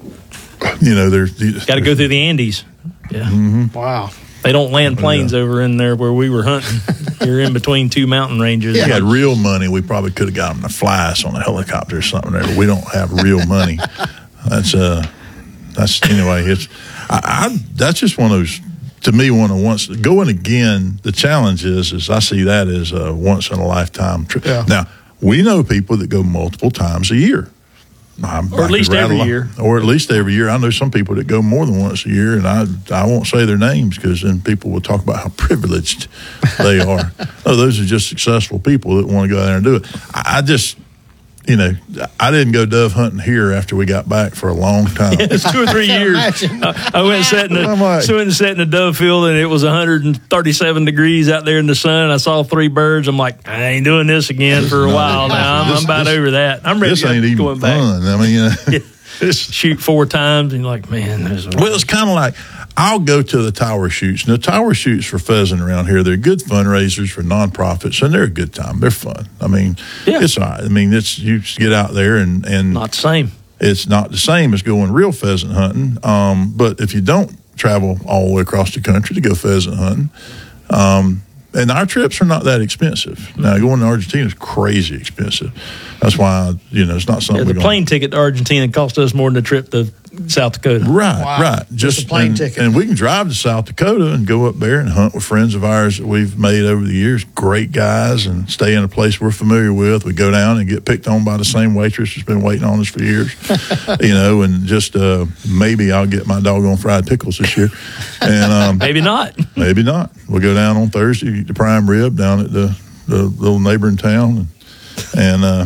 you know, there's... Got to go through the Andes. Yeah. Mm-hmm. Wow. They don't land planes yeah. over in there where we were hunting. You're in between two mountain ranges. If we had real money, we probably could have got them to fly us on a helicopter or something there, but we don't have real money. That's, uh, that's, anyway, it's... I, I, that's just one of those, to me, one of once going again. The challenge is, is I see that as a once in a lifetime trip. Yeah. Now we know people that go multiple times a year, I'm, or at least every year, or at least every year. I know some people that go more than once a year, and I I won't say their names because then people will talk about how privileged they are. No, those are just successful people that want to go out there and do it. I, I just. You know, I didn't go dove hunting here after we got back for a long time. Yeah, it's two or three years. I, I went and sat in the like, so went and sat in the dove field, and it was one hundred thirty-seven degrees out there in the sun. I saw three birds. I'm like, I ain't doing this again for a no, while now. I'm, this, I'm about this, over that. I'm ready this to ain't even going fun. back. I mean, you know, yeah. shoot four times, and you're like, man. There's a well, it's kind of like I'll go to the tower shoots. Now, tower shoots for pheasant around here, they're good fundraisers for nonprofits, and they're a good time. They're fun. I mean, yeah. it's all right. I mean, it's you just get out there and, and not the same. It's not the same as going real pheasant hunting. Um, but if you don't travel all the way across the country to go pheasant hunting, um, and our trips are not that expensive. Now, going to Argentina is crazy expensive. That's why, you know, it's not something. Yeah, the plane ticket to Argentina cost us more than the trip to South Dakota. Right, wow. right. Just, Just a plane and, ticket. And we can drive to South Dakota and go up there and hunt with friends of ours that we've made over the years. Great guys, and stay in a place we're familiar with. We go down and get picked on by the same waitress that's been waiting on us for years. You know, and just uh, maybe I'll get my doggone fried pickles this year. And um, maybe not. Maybe not. We'll go down on Thursday, eat the prime rib down at the, the little neighboring town, and, and uh,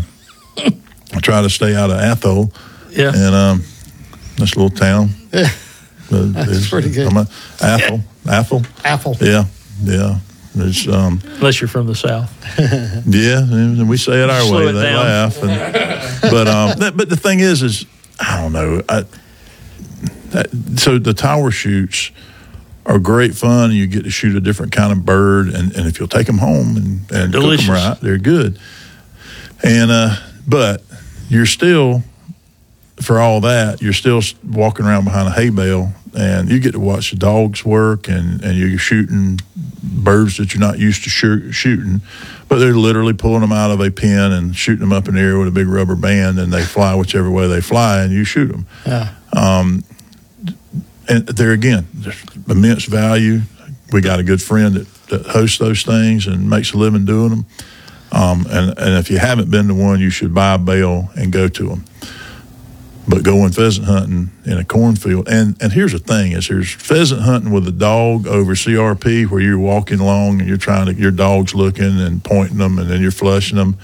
I try to stay out of Athol. Yeah. And um, this little town. Yeah. Uh, That's pretty good. I'm a, Athol. Athol. Athol. Yeah. Yeah. It's, um, unless you're from the South. Yeah. And we say it our Slow way. It they down. laugh. And, but, um, that, but the thing is, is I don't know. I, that, so the tower shoots are great fun. You get to shoot a different kind of bird. And, and if you'll take them home and, and cook them right, they're good. And, uh, but you're still, for all that, you're still walking around behind a hay bale, and you get to watch the dogs work, and, and you're shooting birds that you're not used to shoot, shooting, but they're literally pulling them out of a pen and shooting them up in the air with a big rubber band, and they fly whichever way they fly, and you shoot them. Yeah. Um, and there again, there's immense value. We got a good friend that, that hosts those things and makes a living doing them. Um, and, and if you haven't been to one, you should buy a bale and go to them. But going pheasant hunting in a cornfield, and, and here's the thing, is there's pheasant hunting with a dog over C R P where you're walking along and you're trying to, your dog's looking and pointing them, and then you're flushing them.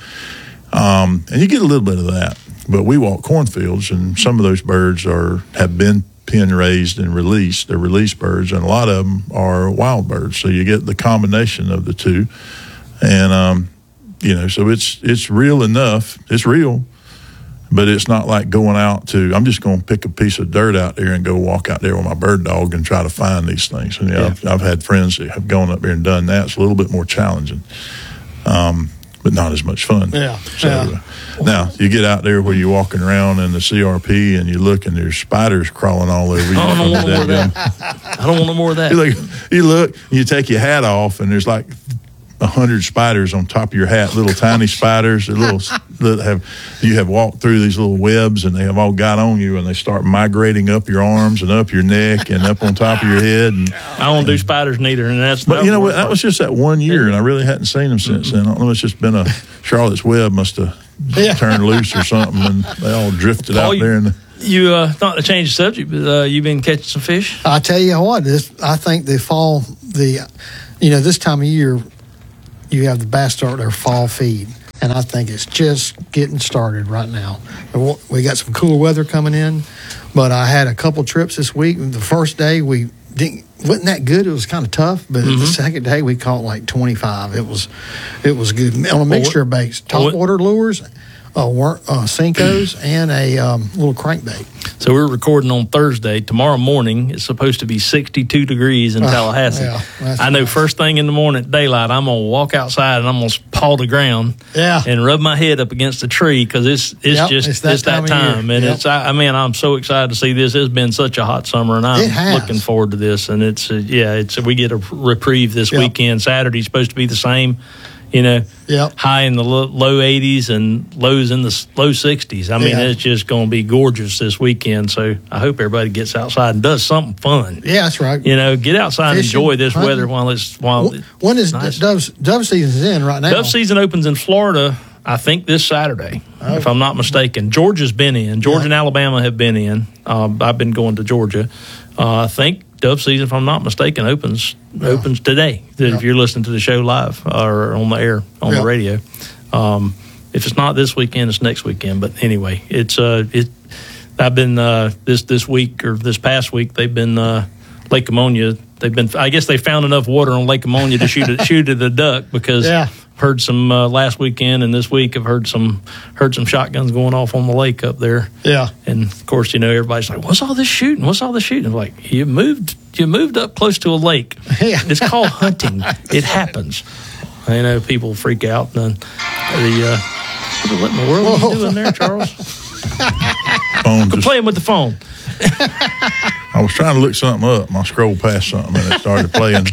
Um, and you get a little bit of that. But we walk cornfields, and some of those birds are have been pen raised and released. They're released birds, and a lot of them are wild birds. So you get the combination of the two. And, um, you know, so it's it's real enough. It's real. But it's not like going out to, I'm just going to pick a piece of dirt out there and go walk out there with my bird dog and try to find these things. And, you know, Yeah. I've, I've had friends that have gone up there and done that. It's a little bit more challenging, um, but not as much fun. Yeah. So yeah. uh, now you get out there where you're walking around in the C R P and you look and there's spiders crawling all over you. I don't want no more of That that. I don't want no more of that. you look, you look, you take your hat off, and there's like a hundred spiders on top of your hat, little tiny spiders. They're little that have you have walked through these little webs, and they have all got on you, and they start migrating up your arms and up your neck and up on top of your head. And I don't do spiders neither, and that's. but you know what? That was just that one year, and I really hadn't seen them since then. I don't know. It's just been a Charlotte's Web must have yeah. turned loose or something, and they all drifted Paul, out there. In the, you, uh, not to change the subject, but uh, you've been catching some fish? I tell you what, this, I think the fall, the, you know, this time of year, you have the bass start their fall feed. And I think it's just getting started right now. We got some cooler weather coming in, but I had a couple trips this week. The first day we didn't wasn't that good. It was kind of tough, but mm-hmm. the second day we caught like twenty-five. It was it was good on a mixture of baits, top water lures, uh, wor- uh, Senkos, and a um, little crankbait. So we're recording on Thursday. Tomorrow morning it's supposed to be sixty-two degrees in uh, Tallahassee. Yeah, I know nice. First thing in the morning at daylight, I'm going to walk outside and I'm going to paw the ground yeah. and rub my head up against a tree because it's it's yep, just it's that it's that time. time. And yep. it's I, I mean, I'm so excited to see this. It's been such a hot summer, and I'm looking forward to this. And it's, uh, yeah, it's we get a reprieve this yep. weekend. Saturday's supposed to be the same. You know, yep. high in the low, low eighties and lows in the low sixties. I mean, yeah. it's just going to be gorgeous this weekend. So I hope everybody gets outside and does something fun. Yeah, that's right. You know, get outside Fishing, and enjoy this hunting. weather while it's while. When, when is nice. dove dove season's in right now? Dove season opens in Florida, I think, this Saturday, oh. if I'm not mistaken. Georgia's been in. Georgia yeah. and Alabama have been in. Uh, I've been going to Georgia. Uh, I think dove season, if I'm not mistaken, opens yeah. opens today. Yeah. If you're listening to the show live or on the air on yeah. the radio, um, if it's not this weekend, it's next weekend. But anyway, it's uh, it. I've been uh, this this week or this past week. They've been uh, Lake Ammonia. They've been. I guess they found enough water on Lake Ammonia to shoot a, shoot at a duck because. Yeah. Heard some uh, last weekend and this week. I've heard some heard some shotguns going off on the lake up there. Yeah, and of course, you know, everybody's like, "What's all this shooting? What's all this shooting?" I'm like, you moved, you moved up close to a lake. Yeah, it's called hunting. It happens. I know people freak out. And the uh, what in the world Whoa. are you doing there, Charles? Phone just, playing with the phone. I was trying to look something up. And I scrolled past something and it started playing.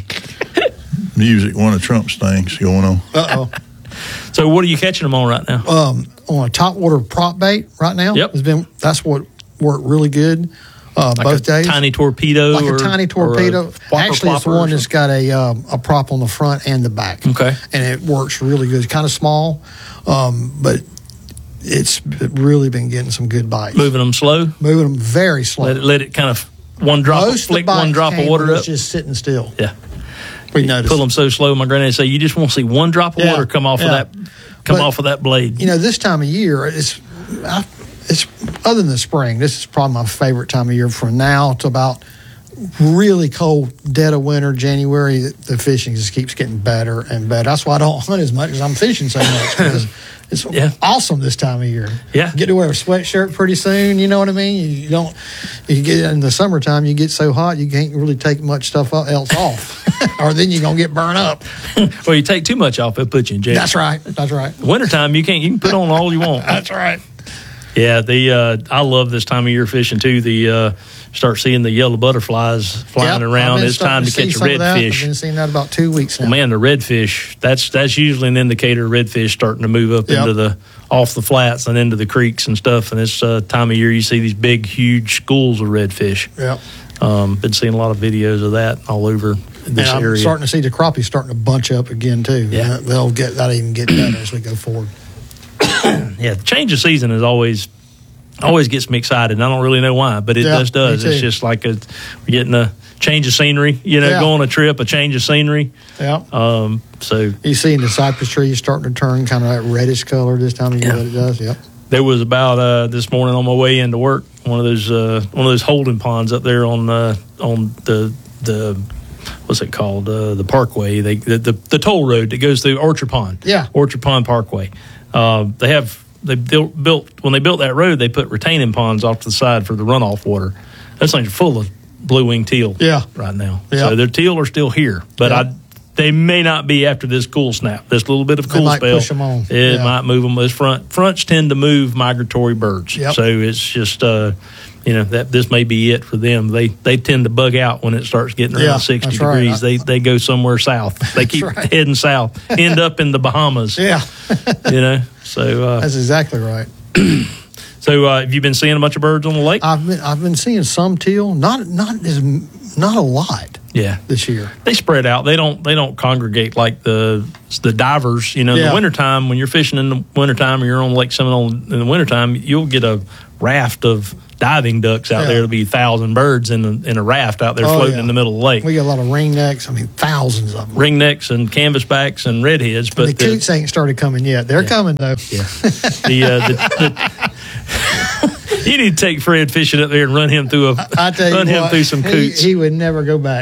Music, one of Trump's things going on. Uh-oh. So what are you catching them on right now? Um, on a top water prop bait right now. Yep. It's been, that's what worked really good uh, like both a days. Tiny torpedo? Like or, a tiny torpedo. A Actually, it's the one that's got a um, a prop on the front and the back. Okay. And it works really good. It's kind of small, um, but it's really been getting some good bites. Moving them slow? Moving them very slow. Let it, let it kind of, one drop, Most flick one drop of water up? It's just sitting still. Yeah. We noticed. Pull them so slow. My granddad say you just want to see one drop of yeah, water come off yeah. of that, come but, off of that blade. You know, this time of year, it's, I, it's other than the spring. This is probably my favorite time of year. From now to about really cold, dead of winter, January, the fishing just keeps getting better and better. That's why I don't hunt as much as I'm fishing so much because it's yeah. awesome this time of year. Yeah, you get to wear a sweatshirt pretty soon. You know what I mean? You don't. You get in the summertime, you get so hot, you can't really take much stuff else off, or then you're gonna get burned up. Well, you take too much off, it puts you in jail. That's right. That's right. Wintertime, you can't. You can put on all you want. That's right. Yeah, the uh, I love this time of year fishing too. The uh, start seeing the yellow butterflies flying yep, around. It's time to, to catch redfish. I've been seeing that about two weeks now. Well, man, the redfish, that's that's usually an indicator of redfish starting to move up yep. into the off the flats and into the creeks and stuff. And it's uh, time of year you see these big, huge schools of redfish. Yep. Um, been seeing a lot of videos of that all over this and I'm area. Starting to see the crappie starting to bunch up again too. Yeah, they'll get that even get better as we go forward. Yeah, the change of season is always always gets me excited. And I don't really know why, but it yeah, just does. It's just like a, we're getting a change of scenery. You know, yeah. go on a trip, a change of scenery. Yeah. Um. So you seeing the cypress trees starting to turn kind of that reddish color this time of year yeah. that it does. Yep. There was about uh, this morning on my way into work, one of those uh, one of those holding ponds up there on uh, on the the what's it called uh, the Parkway, they the, the the toll road that goes through Orchard Pond. Yeah, Orchard Pond Parkway. Uh, they have they built, built when they built that road, they put retaining ponds off to the side for the runoff water. Those things are full of blue wing teal. Yeah. right now. Yeah. So their teal are still here, but yeah. I. They may not be after this cool snap. This little bit of cool they might spell, push them on. it yeah. might move them. Those front fronts tend to move migratory birds, yep. so it's just uh, you know that this may be it for them. They they tend to bug out when it starts getting around yeah, sixty right. degrees. I, they they go somewhere south. They keep right. heading south, end up in the Bahamas. Yeah, you know. So uh, that's exactly right. So uh, have you been seeing a bunch of birds on the lake? I've been I've been seeing some teal, not not as not a lot. Yeah, this year. They spread out. They don't they don't congregate like the the divers. You know, in Yeah. the wintertime, when you're fishing in the wintertime or you're on Lake Seminole in the wintertime, you'll get a raft of diving ducks out Yeah. there. There'll be a thousand birds in a, in a raft out there Oh, floating yeah. in the middle of the lake. We got a lot of ringnecks. I mean, thousands of them. Ringnecks and canvasbacks and redheads. But the the, coots ain't started coming yet. They're coming, though. Yeah. the, uh, the, the you need to take Fred fishing up there and run him through a I tell you run him what, through some he, coots. he would never go back.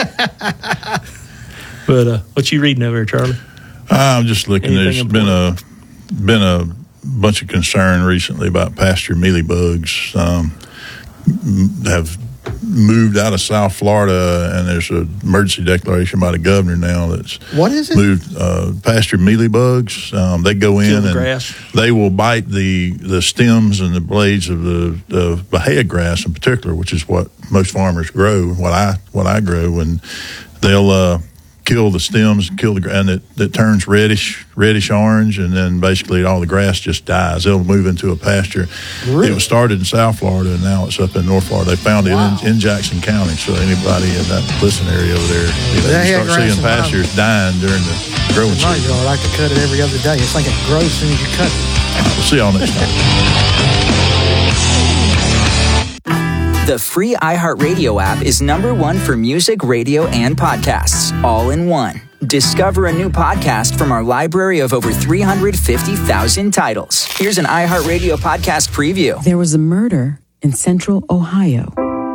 But uh, what you reading over here, Charlie? I'm just looking. Anything There's been a been a bunch of concern recently about pasture mealybugs. Um, m- have moved out of South Florida, and there's an emergency declaration by the governor now that's What is it? moved uh, pasture mealybugs. Um, they go in Kill the and grass. they will bite the, the stems and the blades of the, the bahia grass in particular, which is what most farmers grow. What I what I grow, and they'll uh, kill the stems, kill the gra- and it, it turns reddish reddish orange, and then basically all the grass just dies. They'll move into a pasture. Really? It was started in South Florida, and now it's up in North Florida. They found Wow. it in, in Jackson County. So anybody in that listening area over there, you know, They you had start grass seeing in mine. pastures dying during the growing In my season. yard, I could cut it every other day. It's like it grows as soon as you cut it. We'll see y'all next time. The free iHeartRadio app is number one for music, radio, and podcasts, all in one. Discover a new podcast from our library of over three hundred fifty thousand titles. Here's an iHeartRadio podcast preview. There was a murder in central Ohio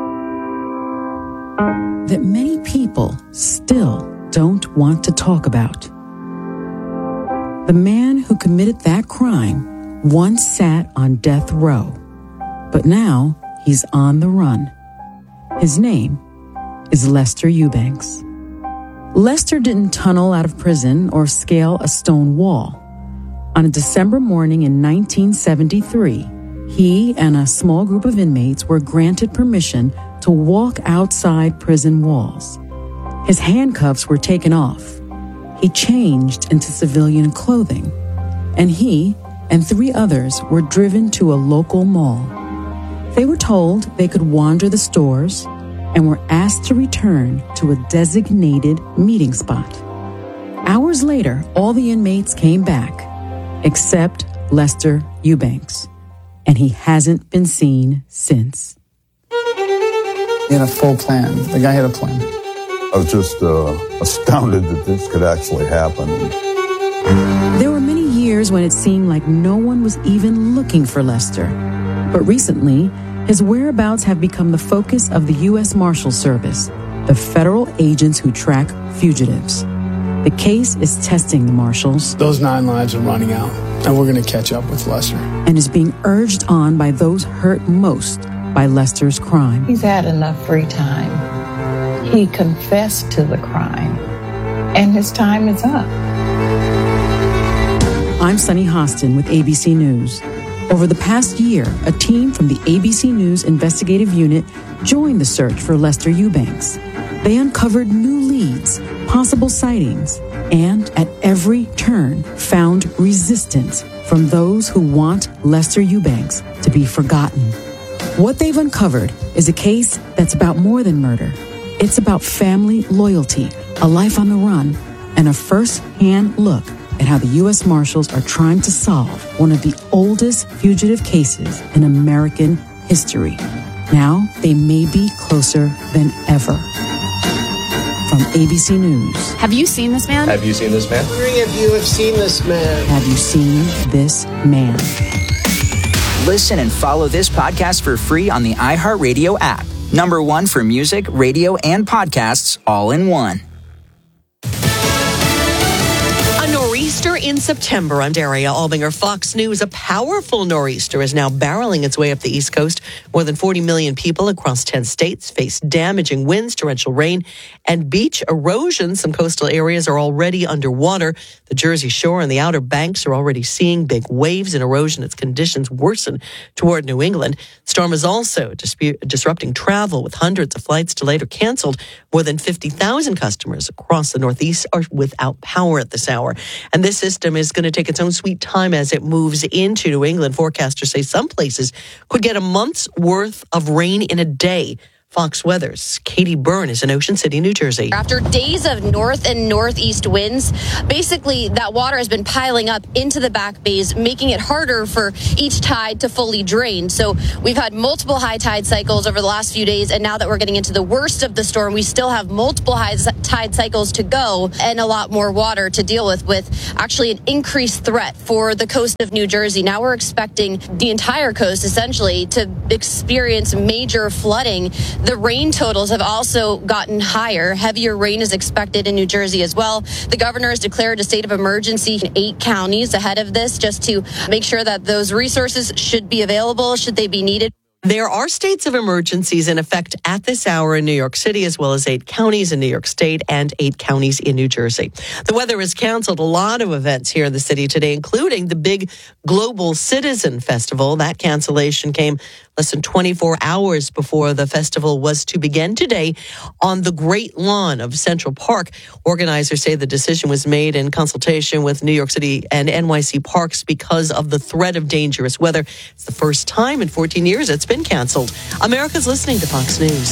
that many people still don't want to talk about. The man who committed that crime once sat on death row, but now he's on the run. His name is Lester Eubanks. Lester didn't tunnel out of prison or scale a stone wall. On a December morning in nineteen seventy-three, he and a small group of inmates were granted permission to walk outside prison walls. His handcuffs were taken off. He changed into civilian clothing, and he and three others were driven to a local mall. They were told they could wander the stores and were asked to return to a designated meeting spot. Hours later, all the inmates came back, except Lester Eubanks, and he hasn't been seen since. He had a full plan. The guy had a plan. I was just uh, astounded that this could actually happen. There were many years when it seemed like no one was even looking for Lester. But recently, his whereabouts have become the focus of the U S Marshals Service, the federal agents who track fugitives. The case is testing the Marshals Those nine lives are running out, and we're going to catch up with Lester. and is being urged on by those hurt most by Lester's crime. He's had enough free time. He confessed to the crime, and his time is up. I'm Sunny Hostin with A B C News. Over the past year, a team from the A B C News investigative unit joined the search for Lester Eubanks. They uncovered new leads, possible sightings, and at every turn found resistance from those who want Lester Eubanks to be forgotten. What they've uncovered is a case that's about more than murder. It's about family loyalty, a life on the run, and a first-hand look at how the U S Marshals are trying to solve one of the oldest fugitive cases in American history. Now they may be closer than ever. From A B C News. Have you seen this man? Have you seen this man? Three if you have seen this man. Have you seen this man? Listen and follow this podcast for free on the iHeartRadio app. Number one for music, radio, and podcasts, all in one. A nor'easter in September. I'm Daria Albinger, Fox News. A powerful nor'easter is now barreling its way up the East Coast. More than forty million people across ten states face damaging winds, torrential rain, and beach erosion. Some coastal areas are already underwater. The Jersey Shore and the Outer Banks are already seeing big waves and erosion as conditions worsen toward New England. The storm is also dispute, disrupting travel, with hundreds of flights delayed or canceled. More than fifty thousand customers across the Northeast are without power at this hour. And this system is going to take its own sweet time as it moves into New England. Forecasters say some places could get a month's worth of rain in a day. Fox Weather's Katie Byrne is in Ocean City, New Jersey. After days of north and northeast winds, basically that water has been piling up into the back bays, making it harder for each tide to fully drain. So we've had multiple high tide cycles over the last few days, and now that we're getting into the worst of the storm, we still have multiple high tide cycles to go and a lot more water to deal with, with actually an increased threat for the coast of New Jersey. Now we're expecting the entire coast essentially to experience major flooding. The rain totals have also gotten higher. Heavier rain is expected in New Jersey as well. The governor has declared a state of emergency in eight counties ahead of this, just to make sure that those resources should be available should they be needed. There are states of emergencies in effect at this hour in New York City, as well as eight counties in New York State and eight counties in New Jersey. The weather has canceled a lot of events here in the city today, including the big Global Citizen Festival. That cancellation came less than twenty-four hours before the festival was to begin today on the Great Lawn of Central Park. Organizers say the decision was made in consultation with New York City and N Y C Parks because of the threat of dangerous weather. It's the first time in fourteen years it's been canceled. America's listening to Fox News.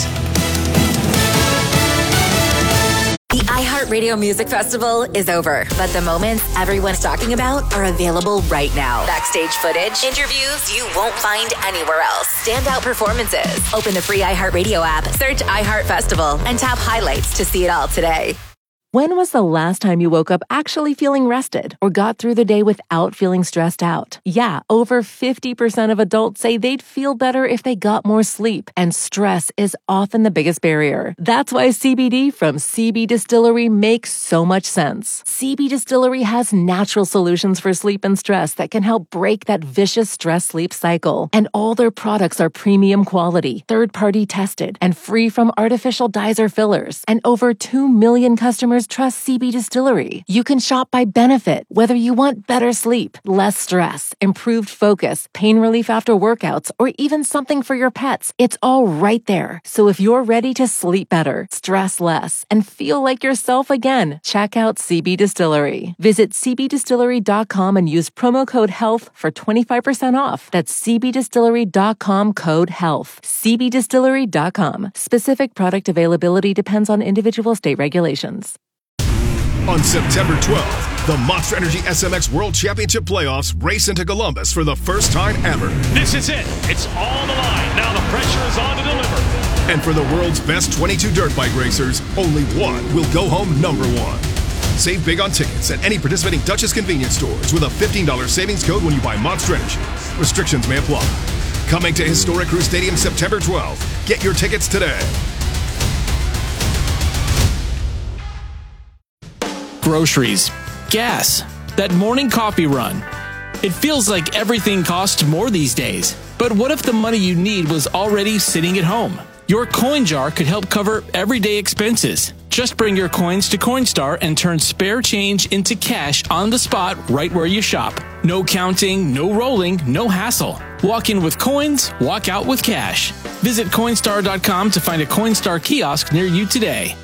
The iHeartRadio Music Festival is over, but the moments everyone's talking about are available right now. Backstage footage, interviews you won't find anywhere else, standout performances. Open the free iHeartRadio app, search iHeart Festival, and tap highlights to see it all today. When was the last time you woke up actually feeling rested or got through the day without feeling stressed out? Yeah, over fifty percent of adults say they'd feel better if they got more sleep, and stress is often the biggest barrier. That's why C B D from C B Distillery makes so much sense. C B Distillery has natural solutions for sleep and stress that can help break that vicious stress-sleep cycle. And all their products are premium quality, third-party tested, and free from artificial dyes or fillers. And over two million customers trust C B Distillery. You can shop by benefit, whether you want better sleep, less stress, improved focus, pain relief after workouts, or even something for your pets. It's all right there. So if you're ready to sleep better, stress less, and feel like yourself again, check out C B Distillery. Visit c b distillery dot com and use promo code HEALTH for twenty-five percent off. That's c b distillery dot com code HEALTH. c b distillery dot com. Specific product availability depends on individual state regulations. On September twelfth, the Monster Energy S M X World Championship Playoffs race into Columbus for the first time ever. This is it. It's on the line. Now the pressure is on to deliver. And for the world's best twenty-two dirt bike racers, only one will go home number one. Save big on tickets at any participating Duchess convenience stores with a fifteen dollars savings code when you buy Monster Energy. Restrictions may apply. Coming to Historic Crew Stadium September twelfth. Get your tickets today. Groceries, gas, that morning coffee run. It feels like everything costs more these days. But what if the money you need was already sitting at home? Your coin jar could help cover everyday expenses. Just bring your coins to Coinstar and turn spare change into cash on the spot right where you shop. No counting, no rolling, no hassle. Walk in with coins, walk out with cash. Visit Coinstar dot com to find a Coinstar kiosk near you today.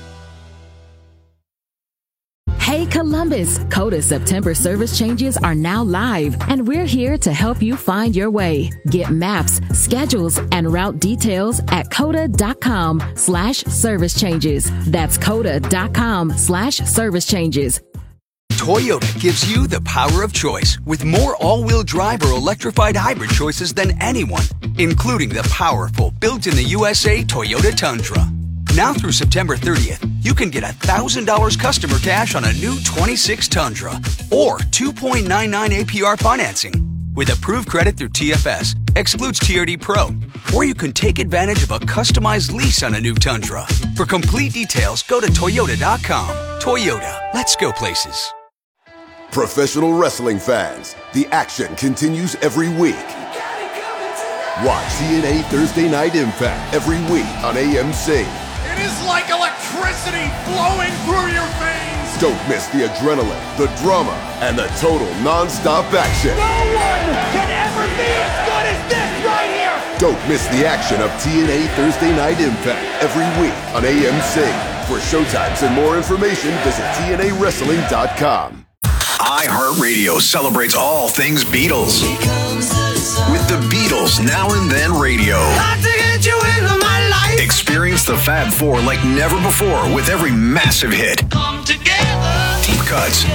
Hey Columbus, Coda September service changes are now live, and we're here to help you find your way. Get maps, schedules, and route details at coda.com slash service changes. That's coda.com slash service changes. Toyota gives you the power of choice with more all-wheel drive or electrified hybrid choices than anyone, including the powerful built-in-the-U S A Toyota Tundra. Now through September thirtieth, you can get one thousand dollars customer cash on a new twenty-six Tundra or two point nine nine A P R financing with approved credit through T F S, excludes T R D Pro, or you can take advantage of a customized lease on a new Tundra. For complete details, go to toyota dot com. Toyota, let's go places. Professional wrestling fans, the action continues every week. Watch T N A Thursday Night Impact every week on A M C. It is like electricity flowing through your veins. Don't miss the adrenaline, the drama, and the total non-stop action. No one can ever be as good as this right here. Don't miss the action of T N A Thursday Night Impact every week on A M C. For showtimes and more information, visit T N A wrestling dot com. iHeartRadio celebrates all things Beatles. With the Beatles Now and Then Radio. Got to get you into my life. Experience Experience the Fab Four like never before with every massive hit. Come together. Deep cuts.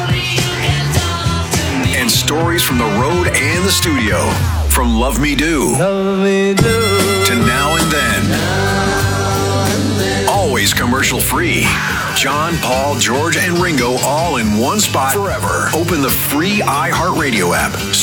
And stories from the road and the studio. From Love Me Do, Love Me Do to Now and Then. Always commercial free. John, Paul, George, and Ringo all in one spot forever. Open the free iHeartRadio app.